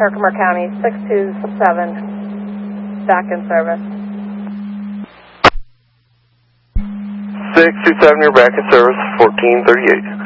Herkimer County, 627, back in service. 627, you're back in service, 1438.